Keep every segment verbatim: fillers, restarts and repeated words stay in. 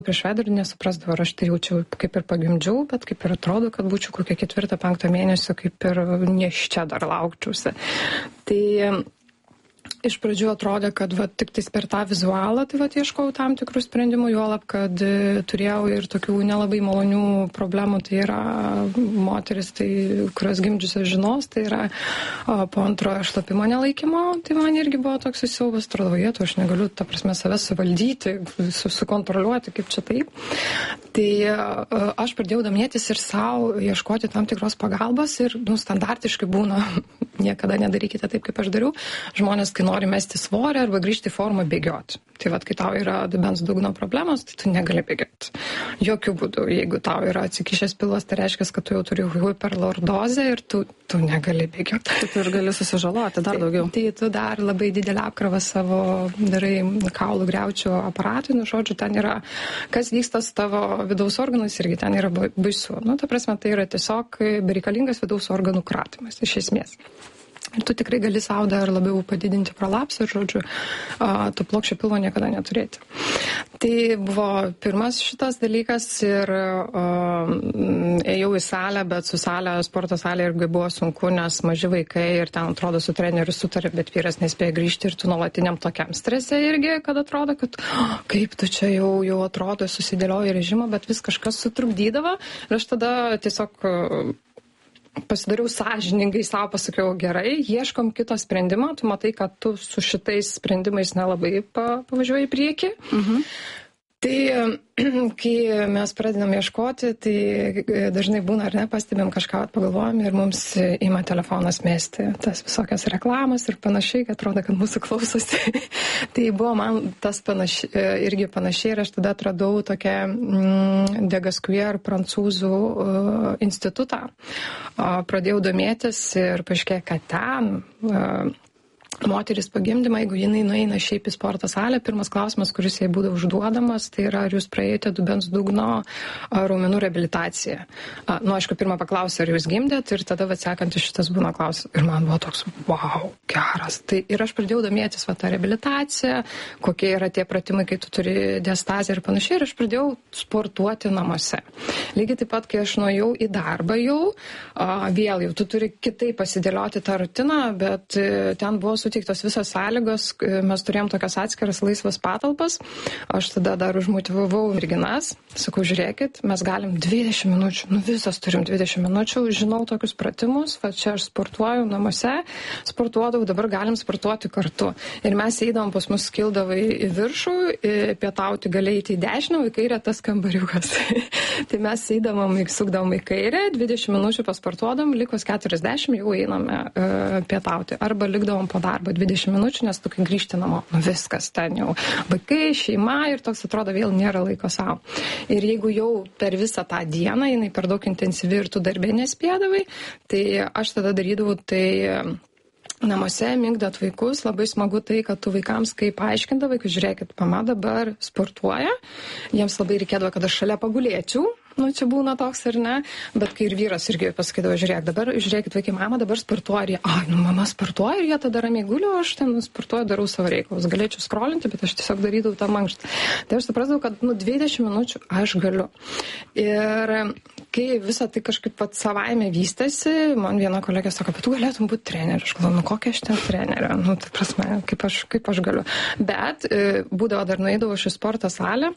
prieš veidrodį nesuprasdavau, ar aš tai jaučiu kaip ir pagimdžiau, bet kaip ir atrodo, kad būčiau kokią ketvirtą, penktą mėnesį, kaip ir neščia dar laukčiausi. Tai iš pradžių atrodė, kad va, tik tais per tą vizualą tai va, ieškojau tam tikrų sprendimų, juolab, kad e, turėjau ir tokių nelabai malonių problemų, tai yra moteris, tai, kurios gimdžiusios žinos, tai yra o, po antrojo šlapimo nelaikymo, tai man irgi buvo toks įsiaubas, atrodo, vietų, aš negaliu, ta prasme, save suvaldyti, su, sukontroliuoti, kaip čia taip. Tai e, aš pradėjau domėtis ir savo ieškoti tam tikros pagalbos ir, nu, standartiškai būna, niekada nedarykite taip, kaip aš dariau, žmonės, kai nori mesti svorį arba grįžti į formą, bėgioti. Tai vad, kai tau yra dubens dugno problemos, tai tu negali bėgioti. Jokių būdų. Jeigu tau yra atsikišęs pilas, tai reiškia, kad tu jau turi hiperlordozę ir tu, tu negali bėgioti. Tai tu ir gali susižaloti dar daugiau. Tai, tai tu dar labai didelę apkravą savo darai kaulų griaučių aparatui, nu, žodžiu, ten yra, kas vyksta su tavo vidaus organais, irgi ten yra baisu. Nu, ta prasme, tai yra tiesiog bereikalingas vidaus organų kratimas, iš esmės. Ir tu tikrai gali savo dar labiau padidinti prolapsą ir, žodžiu, to plokščio pilvo niekada neturėti. Tai buvo pirmas šitas dalykas ir uh, ėjau į salę, bet su salė, sporto salė irgi buvo sunku, nes maži vaikai ir ten atrodo su treneriu sutarė, bet vyras nespėjo grįžti ir tu nuolatiniam tokiam strese irgi, kad atrodo, kad oh, kaip tu čia jau, jau atrodo susidėlioji režimą, bet vis kažkas sutrukdydavo ir aš tada tiesiog uh, pasidariau sąžiningai, savo pasakiau, gerai, ieškom kito sprendimo, tu matai, kad tu su šitais sprendimais nelabai pavažiuoji į priekį. Mhm. Tai kai mes pradedam ieškoti, tai dažnai būna, ar ne, pastebėm kažką, pagalvojam ir mums ima telefonas mesti tas visokias reklamas ir panašiai, kad atrodo, kad mūsų klausosi. Tai buvo man tas panaši, irgi panašiai ir aš tada atradau tokią mm, De Gascuier prancūzų uh, institutą. Uh, pradėjau domėtis ir paaiškėjo, kad ten uh, moteris pagimdymą, jeigu jinai nueina šiaip į sporto salę, pirmas klausimas, kuris jai būdavo užduodamas, tai yra, ar jūs praėjote dubens dugno raumenų reabilitaciją. A, nu, aišku, pirmą paklausė, ar jūs gimdėt, ir tada atsekantis šitas būna klausimas. Ir man buvo toks, wow, geras. Tai ir aš pradėjau domėtis va tą reabilitaciją, kokie yra tie pratimai, kai tu turi diastaziją ir panašiai, ir aš pradėjau sportuoti namuose. Lygiai taip pat, kai aš nuėjau į darbą jau, a, vėl jau tu turi kitaip pasidėlioti tą rutiną, bet ten buvo suteiktos visos sąlygos, mes turėjom tokias atskiras laisvas patalpas, aš tada dar užmotyvavau merginas, sakau, žiūrėkit, mes galim dvidešimt minučių, nu visos turim dvidešimt minučių, žinau tokius pratimus, va čia aš sportuoju namuose, sportuodavau, dabar galim sportuoti kartu. Ir mes eidavom, pas mus skildavai į viršų, pietauti galėjai į dešinę, į kairę tas kambariukas. Tai mes eidavom, sukdavom į kairę, dvidešimt minučių pasportuodam, likus keturiasdešimt jau einame uh, pietauti. Arba likdavom po darbo dvidešimt minučių, nes tu kai grįžti namo, nu viskas, ten jau vaikai, šeima ir toks atrodo vėl nėra laiko savo. Ir jeigu jau per visą tą dieną, jinai per daug intensyvi ir tu darbė nespėdavai, tai aš tada darydavau tai namuose, migdot vaikus, labai smagu tai, kad tu vaikams kaip paaiškindavai, kad žiūrėkit, mama dabar sportuoja, jiems labai reikėdavo, kad aš šalia pagulėčiau, nu čia būna toks ar ne, bet kai ir vyras irgi pasakydavo, žiūrėk, dabar, žiūrėkit, vaikai, mama dabar sportuoja, ir jie, ai, nu mama sportuoja, ir jie tada ramiai guliu, aš ten sportuoju, darau savo reikalus, galėčiau skrolinti, bet aš tiesiog darydavau tą mankštą. Tai aš suprasdavau, kad, nu, dvidešimt minučių aš galiu. Ir kai visą tai kažkaip pat savaime vystėsi, man viena kolegė sako, bet tu galėtum būti treneriu. Aš galvoju, nu kokia aš ten trenerė, nu, tai prasme, kaip aš, kaip aš galiu. Bet būdavo dar nueidavau iš sporto salę,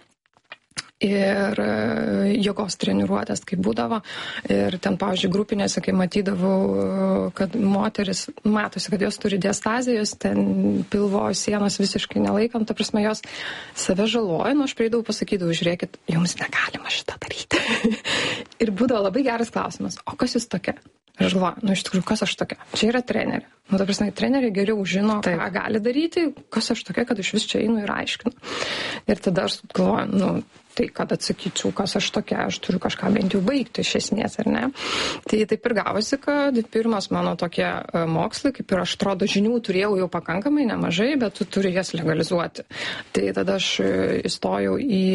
ir jogos treniruotės, kaip būdavo. Ir ten, pavyzdžiui, grupinėse, kai matydavau, kad moteris, matosi, kad jos turi diastazijos, ten pilvo sienos visiškai nelaikant, ta prasme, jos save žaloja, nu aš prieidavau, pasakydavau, žiūrėkit, jums negalima šitą daryti. Ir būdavo labai geras klausimas, o kas jūs tokia? Ir aš galvoju, nu iš tikrųjų, kas aš tokia? Čia yra trenerė. Nu, ta prasme, trenerė geriau žino, Taip. ką gali daryti, kas aš tokia, kad iš vis čia einu ir aiškinu. Ir tada aš galvoju, nu, tai kad atsakyčiau, kas aš tokia, aš turiu kažką bent jau baigti iš esmės, ar ne? Tai taip ir gavosi, kad pirmas mano tokie mokslai, kaip ir aš atrodo žinių turėjau jau pakankamai nemažai, bet tu turi jas legalizuoti. Tai tada aš įstojau į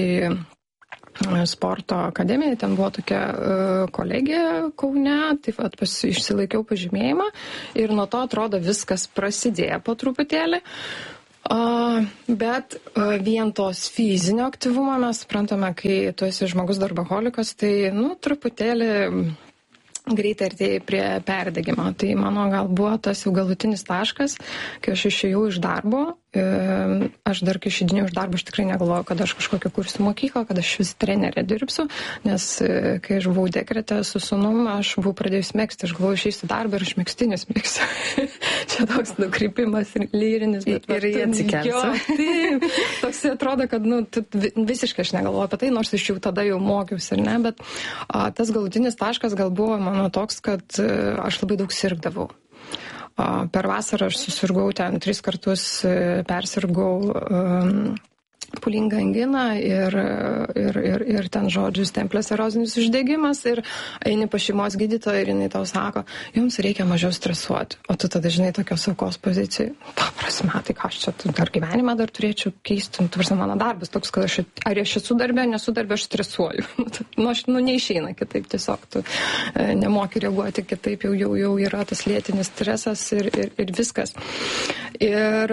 sporto akademija, ten buvo tokia uh, kolegija Kaune, taip pat pas, išsilaikiau pažymėjimą ir nuo to atrodo viskas prasidėjo po truputėlį. A, bet a, vien tos fizinio aktyvumo mes suprantame, kai tu esi žmogus darbaholikas, tai, nu, truputėlį greitai artėjai prie perdegimo. Tai mano gal buvo tas jau galutinis taškas, kai aš išėjau iš darbo. E, aš dar kai išeidinėjau iš darbo, aš tikrai negalvojau, kad aš kažkokią kursiu mokyklą, kad aš vis trenerė dirbsiu, nes e, kai aš buvau dekrete su sūnum, aš buvau pradėjus megzti, aš galvojau išeisiu darbą ir aš megztinis megsiu. Čia toks nukrypimas ir lyrinis. Bet, ir jie atsikelsiu. Taip, toks atrodo, kad nu, visiškai aš negalvoju apie tai, nors iš jau tada jau mokiausi, ar ne, bet a, tas galutinis taškas gal buvo mano toks, kad a, aš labai daug sirgdavau. Per vasarą aš susirgau ten tris kartus, persirgau um, pūlingą anginą ir, ir, ir, ir ten žodžiu stemplės erozinis uždegimas ir eini pas šeimos gydytoją ir jinai tau sako, jums reikia mažiau stresuoti. O tu tada, žinai, tokios aukos pozicijai. Ta prasme, tai ką aš čia dar gyvenimą dar turėčiau keisti. Tu prasme, mano darbas toks, kad aš, ar aš esu darbė, nesu darbė, aš stresuoju. Nu, aš, nu, neišeina kitaip, tiesiog tu e, nemoki reaguoti kitaip, jau, jau, jau yra tas lėtinis stresas ir, ir, ir viskas. Ir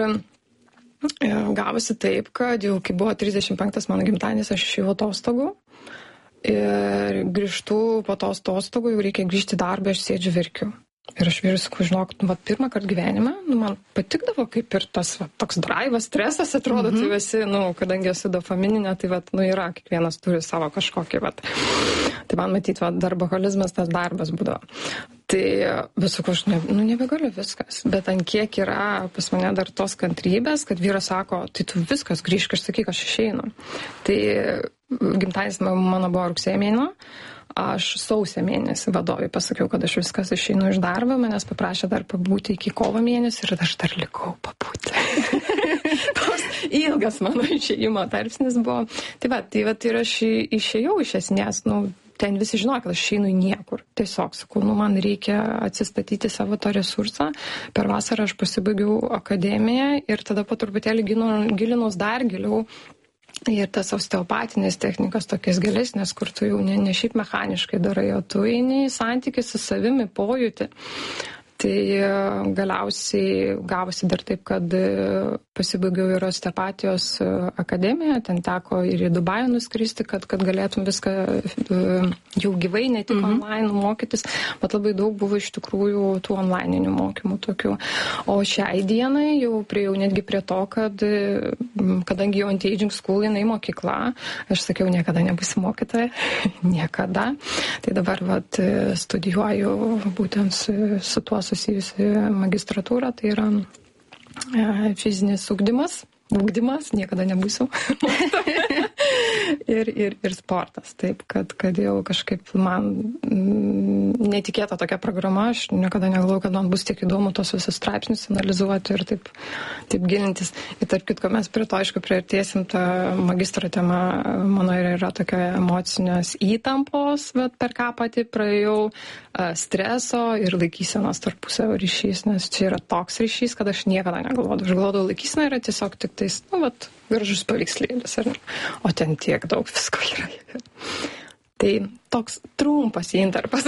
gavosi taip, kad jau kai buvo trisdešimt penktas mano gimtadienis, aš išėjau atostogų ir grįžtu po tos atostogų, jau reikia grįžti į darbą, aš sėdžiu verkiu. Ir aš vyriu sakau, žinok, nu, va, pirmą kartą gyvenime, nu, man patikdavo kaip ir tas va, toks draivas, stresas, atrodo, mm-hmm. tu esi, nu, kadangi esu dopamininė, tai va, nu, yra, kiekvienas turi savo kažkokį, va. Tai man matyt, va, darboholizmas, tas darbas būdavo. Tai visako, aš ne, nu, nebegaliu viskas, bet ant kiek yra pas mane dar tos kantrybės, kad vyras sako, tai tu viskas grįžk, aš sakyk, aš išeinu. Tai gimtadienis mano buvo rugsėjo mėnuo. Aš sausio mėnesį vadovui pasakiau, kad aš viskas išeinu iš darbo, manęs paprašė dar pabūti iki kovo mėnesį ir aš dar likau pabūti. Toks ilgas mano išėjimo tarpsnis buvo. Tai va, tai va, ir aš išėjau iš esmės, nu, ten visi žinojo, kad aš išeinu į niekur. Tiesiog sakau, nu, man reikia atsistatyti savo tą resursą. Per vasarą aš pasibaigiau akademiją ir tada po truputėlį gilinaus dar giliau. Ir tas osteopatinės technikos tokias gilesnės, kur tu jau ne, ne šiaip mechaniškai darai, o tu eini į santykį su savimi, pojūtį. Tai galiausiai gavosi dar taip, kad pasibaigiau ir osteopatijos akademiją, ten teko ir į Dubajų nuskristi, kad, kad galėtum viską jau gyvai, ne tik mm-hmm. online mokytis, bet labai daug buvo iš tikrųjų tų online'inių mokymų tokių. O šiai dienai jau priejau netgi prie to, kad kadangi jau anti-aging school jinai mokykla, aš sakiau, niekada nebūsiu mokytoja, niekada. Tai dabar vat, studijuoju būtent su, su tuo susijusi magistratūra, tai yra e, fizinis ugdymas, ugdymas, niekada nebūsiu. ir, ir, ir sportas, taip, kad, kad jau kažkaip man m, netikėta tokia programa, aš niekada negalvojau, kad man bus tiek įdomu tos visus straipsnius analizuoti ir taip, taip gilintis. Ir tarp kitko mes prie to, aišku, priartėsim, tą magistro tema mano yra tokia emocinės įtampos, bet per ką pati praėjau streso ir laikysenos tarpusavio ryšys, nes čia yra toks ryšys, kad aš niekada negalvodavau. Aš galvodavau, laikysena yra tiesiog tik tais, nu, vat, gražus paveikslėlis, ar ne? O ten tiek daug visko yra. Tai toks trumpas intarpas.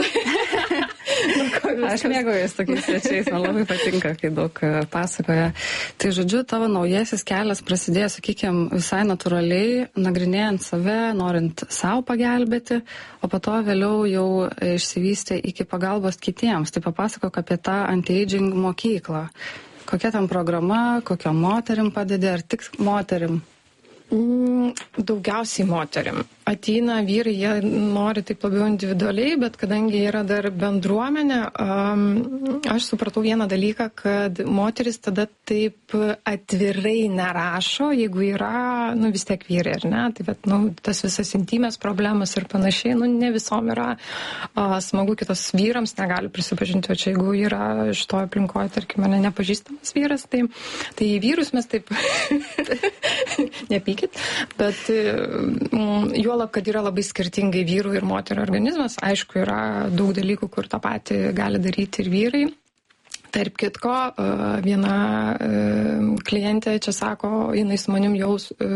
Aš mėgaujuosi tokiais svečiais, man labai patinka, kai daug pasakoja. Tai žodžiu, tavo naujasis kelias prasidėjo, sakykime, visai natūraliai, nagrinėjant save, norint savo pagelbėti, o po to vėliau jau išsivystė iki pagalbos kitiems. Tai papasakok apie tą anti-aging mokyklą. Kokia tam programa, kokiom moterim padedi, ar tik moterim? Mm, daugiausiai moterim. Ateina vyrai, jie nori taip labiau individualiai, bet kadangi yra dar bendruomenė, um, aš supratau vieną dalyką, kad moteris tada taip atvirai nerašo, jeigu yra, nu, vis tiek vyrai, ar ne? Tai, bet, nu, tas visas intimės problemas ir panašiai, nu, ne visom yra uh, smagu, kitos vyrams negali prisipažinti, o čia jeigu yra iš to aplinkoje, tarkim, mane nepažįstamas vyras, tai, tai vyrus mes taip nepykit, bet um, juo kad yra labai skirtingai vyrų ir moterų organizmas. Aišku, yra daug dalykų, kur tą patį gali daryti ir vyrai. Tarp kitko, viena klientė čia sako, jinai su manim jau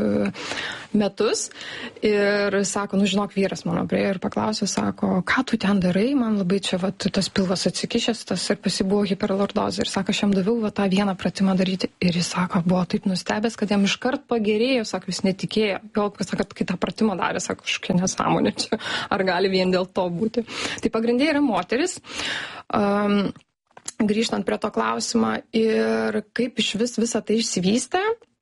metus ir sako, nu žinok, vyras mano prie ir paklausė, sako, ką tu ten darai, man labai čia va, tas pilvas atsikišęs, tas ir pasibuvo hiperlordozė ir sako, aš jam daviau va, tą vieną pratimą daryti ir jis sako, buvo taip nustebęs, kad jam iškart pagerėjo, sako, jis netikėjo, jau pasako, kad kai tą pratimą darė, sako, kažkokia nesąmonė čia, ar gali vien dėl to būti. Tai pagrindė yra moteris. Um, Grįžtant prie to klausimą ir kaip iš vis visą tai išsivystė,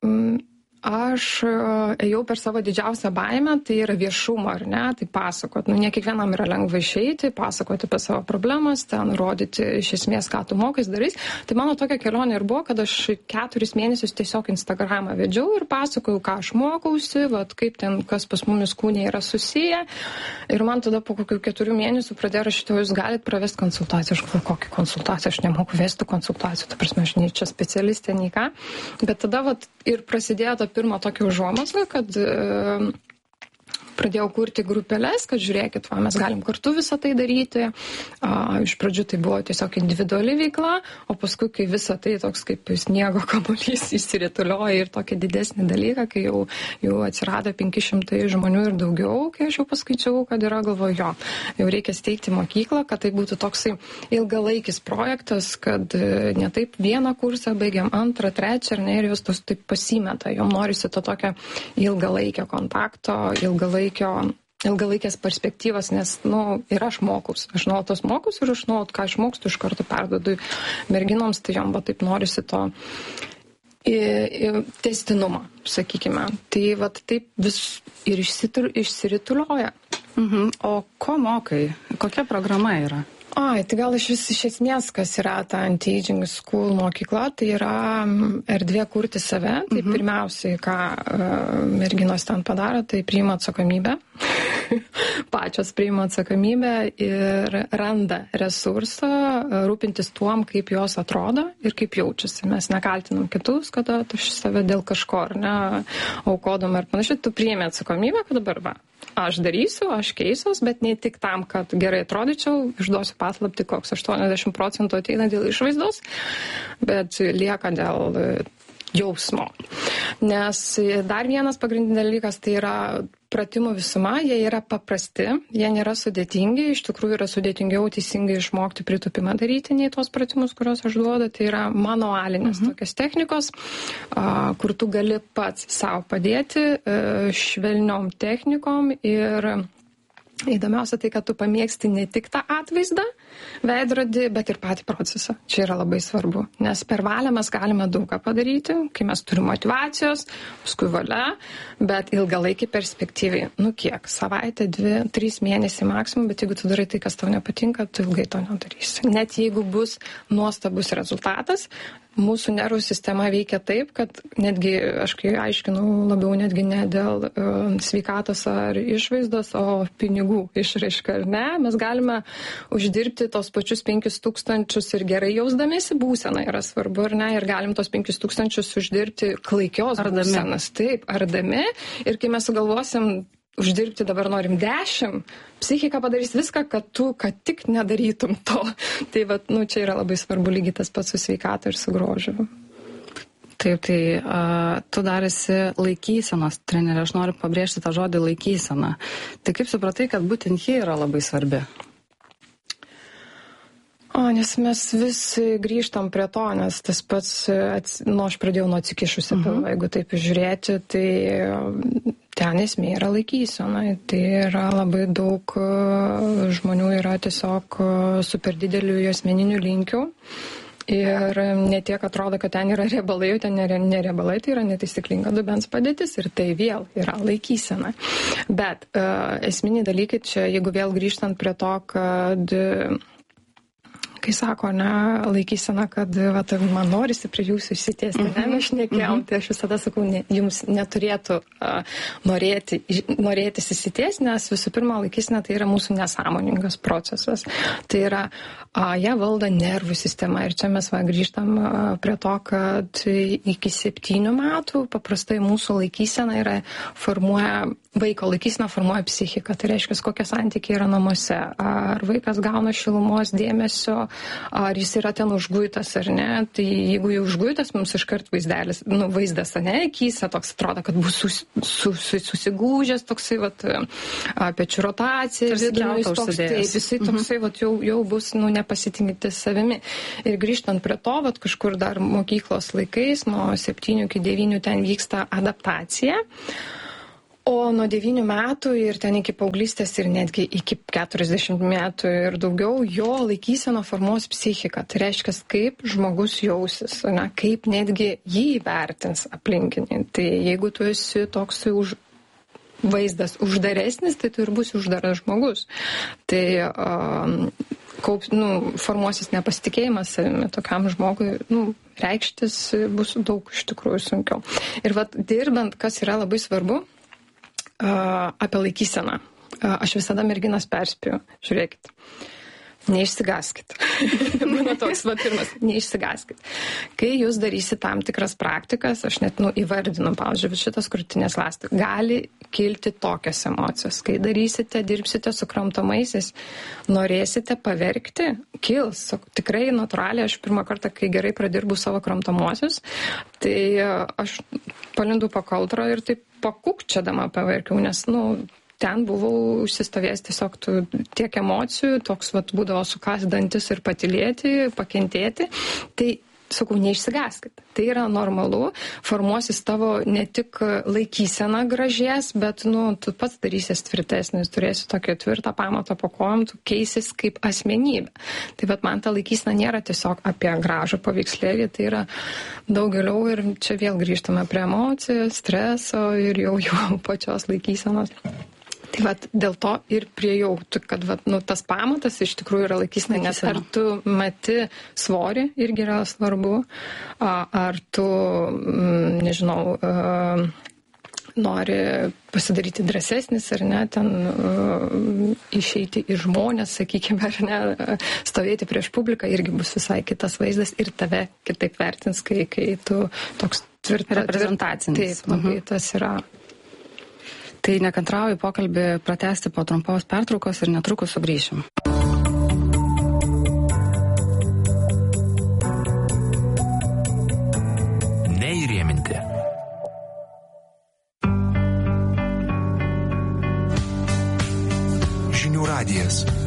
aš ėjau per savo didžiausią baimę, tai yra viešumą, ar ne, tai pasakot. Nu, ne kiekvienam yra lengva išeiti, pasakoti apie savo problemas, ten rodyti iš esmės, ką tu mokais darys. Tai mano tokia kelionė ir buvo, kad aš keturis mėnesius tiesiog Instagramą vedžiau ir pasakojau, ką aš mokausi, vat, kaip ten, kas pas mumis kūnė yra susiję. Ir man tada po kokių keturių mėnesių pradėjo rašyti, jūs galit pravesti konsultaciją. Aš galvoju, kokią konsultaciją, aš nemoku vesti konsultacijų, ta prasme, aš nei čia specialistė, nei ką. Bet tada vat, ir prasidėjo ta pirmą tokią užuomazgą, kad e, pradėjau kurti grupelės, kad žiūrėkit, va, mes galim kartu visą tai daryti. A, iš pradžių tai buvo tiesiog individuali veikla, o paskui, kai visą tai toks kaip sniego kamuolys įsiritulioja ir tokį didesnį dalyką, kai jau, jau atsirado penki šimtai žmonių ir daugiau, kai aš jau paskaičiau, kad yra, galvoju, jo, jau reikia steigti mokyklą, kad tai būtų toksai ilgalaikis projektas, kad ne taip vieną kursą baigiam, antrą, trečią, ar ne, ir jos tos taip pasimeta, jom norisi to tokio ilgalaikio kontakto, ilgalaikio ilgalaikės perspektyvas, nes, nu, ir aš mokus. Aš nuolatos mokus ir aš nuolat, ką aš mokstu, iš karto perduodu merginoms, tai jom va taip norisi to į, į testinumą, sakykime. Tai va taip vis ir išsiritulioja. Mhm. O ko mokai? Kokia programa yra? Ai, tai gal iš vis iš esmės, kas yra ta Anti-Aging School mokykla, tai yra erdvė kurti save. Tai mhm. pirmiausiai, ką uh, merginos ten padaro, tai priima atsakomybę. Pačios priima atsakomybę ir randa resursą rūpintis tuom, kaip jos atrodo ir kaip jaučiasi. Mes nekaltinam kitus, kad aš save dėl kažko, ar ne, aukodom ir panašiai. Tu priimi atsakomybę, kad dabar va, aš darysiu, aš keisiuos, bet ne tik tam, kad gerai atrodyčiau, išduosiu paslapti, koks aštuoniasdešimt procentų ateina dėl išvaizdos, bet lieka dėl jausmo. Nes dar vienas pagrindinis dalykas tai yra pratimų visuma, jie yra paprasti, jie nėra sudėtingi, iš tikrųjų yra sudėtingiau teisingai išmokti pritūpimą daryti nei tuos pratimus, kuriuos aš duodu, tai yra manualinės mhm. tokios technikos, kur tu gali pats savo padėti švelniom technikom ir įdomiausia tai, kad tu pamėgsti ne tik tą atvaizdą, veidrodį, bet ir patį procesą. Čia yra labai svarbu, nes per valią mes galime daug ką padaryti, kai mes turime motyvacijos, paskui valia, bet ilgalaikį perspektyviai, nu kiek, savaitę, dvi, trys mėnesiai maksimum, bet jeigu tu darai tai, kas tau nepatinka, tu ilgai to nedarysi. Net jeigu bus nuostabus rezultatas, mūsų nervų sistema veikia taip, kad netgi, aš kai aiškinau, labiau netgi ne dėl uh, sveikatos ar išvaizdos, o pinigų išraiška, ar ne, mes galime uždirbti tos pačius penkis tūkstančius ir gerai jausdamėsi, būsena yra svarbu, ar ne, ir galim tos penkis tūkstančius uždirbti klaikios būsenas, taip, ardami, ir kai mes sugalvosim uždirbti dabar norim dešimt, psichika padarys viską, kad tu, kad tik nedarytum to. Tai vat, nu, čia yra labai svarbu lygiai tas pats su sveikata ir su grožiu. Taip, tai uh, tu dar esi laikysenos trenerė, aš noriu pabrėžti tą žodį laikysena. Tai kaip supratai, kad būtent ji yra labai svarbi? O, nes mes vis grįžtam prie to, nes tas pats, nu, aš pradėjau nuo atsikišusi pilvo, uh-huh. jeigu taip žiūrėti, tai ten esmė yra laikysena. Tai yra labai daug žmonių yra tiesiog su per dideliu asmeniniu linkiu. Ir ne tiek atrodo, kad ten yra riebalai, o ten ne riebalai, tai yra netaisyklinga dubens padėtis ir tai vėl yra laikysena. Bet uh, esminiai dalykai čia, jeigu vėl grįžtant prie to, kad kai sako, ne, laikysena, kad va, man norisi prie jūsų išsitiesti, ne, aš nekėjom, tai aš visada sakau, ne, jums neturėtų uh, norėti, norėtis išsitiesti, nes visų pirma laikysena tai yra mūsų nesąmoningas procesas. Tai yra, uh, ją valdo nervų sistema ir čia mes va, grįžtam uh, prie to, kad iki septynių metų paprastai mūsų laikysena yra formuoja, vaiko laikysena formuoja psichiką. Tai reiškia, kokie santykiai yra namuose. Ar vaikas gauna šilumos, dėmesio, ar jis yra ten užguitas ar ne. Tai jeigu jau užguitas, mums iškart vaizdelis, nu, vaizdas, ne, akyse toks atrodo, kad bus sus, sus, susigūžęs toksai, vat, pečių rotacija, vidurius toks, taip, jisai toksai, vat, jau, jau bus, nu, nepasitinkintis savimi. Ir grįžtant prie to, vat, kažkur dar mokyklos laikais, nuo septynių iki devynių ten vyksta adaptacija. O nuo devynių metų ir ten iki paauglystės ir netgi iki keturiasdešimt metų ir daugiau jo laikysena formuos psichiką. Tai reiškia, kaip žmogus jausis, ne, kaip netgi jį įvertins aplinkiniai. Tai jeigu tu esi toks už vaizdas uždaresnis, tai tu ir būsi uždaras žmogus. Tai um, kaup, nu, formuosis nepasitikėjimas savimi tokiam žmogui, nu, reikštis bus daug iš tikrųjų sunkiau. Ir vat dirbant, kas yra labai svarbu, apie laikyseną. Aš visada merginas perspėju. Žiūrėkit, neišsigaskit. Mano toks va pirmas, neišsigaskit. Kai jūs darysit tam tikras praktikas, aš net nu, įvardinu, pavyzdžiui, šitas krūtinės ląstas, gali kilti tokias emocijas. Kai darysite, dirbsite su kramtomaisiais, norėsite paverkti, kils. Tikrai natūraliai, aš pirmą kartą, kai gerai pradirbu savo kramtomosius, tai aš palindu po kaldrą ir taip pakukčiadama paverkiau, nes, nu, ten buvau užsistovėjęs tiesiog tų, tiek emocijų, toks vat, būdavo sukas dantis ir patylėti, pakentėti. Tai, sakau, neišsigaskit. Tai yra normalu, formuosis tavo ne tik laikysena gražės, bet, nu, tu pats darysies tvirtesnis, turėsi tokį tvirtą pamatą po kojom, tu keisis kaip asmenybė. Tai bet man ta laikysena nėra tiesiog apie gražų paveikslėlį, tai yra daug giliau ir čia vėl grįžtame prie emocijų, streso ir jau jau pačios laikysenos. Tai vat, dėl to ir priejau, kad vat, nu, tas pamatas iš tikrųjų yra laikysena, nes ar tu mati svorį, irgi yra svarbu, ar tu, nežinau, nori pasidaryti drąsesnis ar ne, ten išeiti į žmonės, sakykime, ar ne, stovėti prieš publiką, irgi bus visai kitas vaizdas ir tave kitaip vertins, kai, kai tu toks tvirtas. Reprezentacinis. Taip, labai tas yra. Tai nekantrauju pokalbį pratęsti po trumpos pertraukos ir netrukus sugrįšim. Neįrėminti. Žinių radijas.